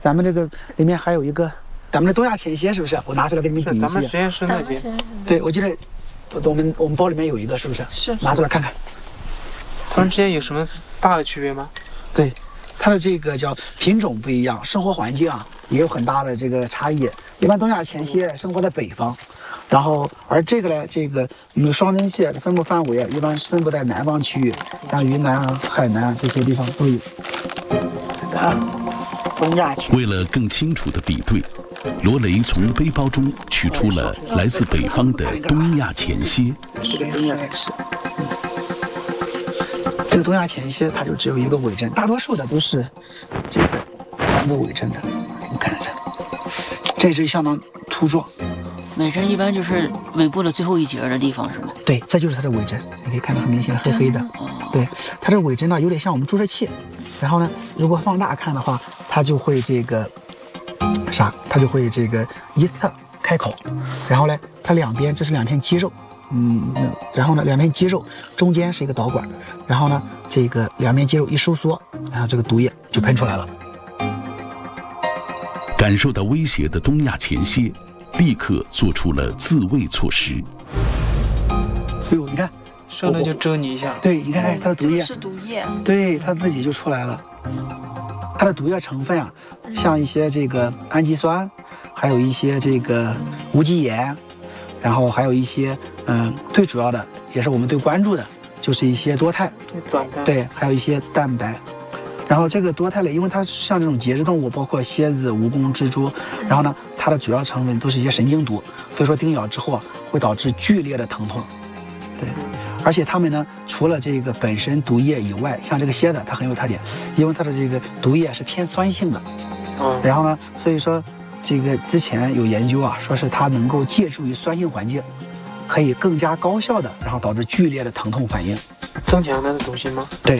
咱们这个里面还有一个咱们的东亚浅蝎，是不是？我拿出来给你们比一下。 咱们实验室那边。 对，我记得我们包里面有一个，是不是？ 是。 拿出来看看。 它们之间有什么大的区别吗？ 对，它的这个叫品种不一样，生活环境啊也有很大的这个差异。一般东亚浅蝎生活在北方，然后而这个呢，这个双针蟹的分布范围啊，一般是分布在南方区域，像云南啊、海南啊这些地方都有。东亚浅蝎。 为了更清楚的比对，罗雷从背包中取出了来自北方的东亚浅蝎。 这个东亚浅蝎。这个东亚浅蝎它就只有一个尾针，大多数的都是这个两个尾针的。你看一下，这只相当凸壮。 尾针一般就是尾部的最后一节的地方，是吗？ 对，这就是它的尾针，你可以看到很明显黑黑的。对，它这尾针呢有点像我们注射器，然后呢，如果放大看的话，它就会这个它就会这个一侧开口，然后呢，它两边这是两片肌肉。然后呢，两片肌肉中间是一个导管，然后呢，这个两边肌肉一收缩，然后这个毒液就喷出来了。 感受到威胁的东亚浅蝎立刻做出了自卫措施。 哎呦，你看， 上来就蛰你一下。 对，你看，哎，它的毒液是毒液。 对，它自己就出来了。它的毒液成分啊，像一些这个氨基酸，还有一些这个无机盐。然后还有一些，最主要的也是我们最关注的，就是一些多肽，对，还有一些蛋白。然后这个多肽类，因为它像这种节肢动物，包括蝎子、蜈蚣、蜘蛛，然后呢，它的主要成分都是一些神经毒，所以说叮咬之后啊，会导致剧烈的疼痛。对，而且它们呢，除了这个本身毒液以外，像这个蝎子，它很有特点，因为它的这个毒液是偏酸性的，然后呢，所以说。这个之前有研究啊，说是它能够借助于酸性环境，可以更加高效的，然后导致剧烈的疼痛反应， 增强它的毒性吗？ 对。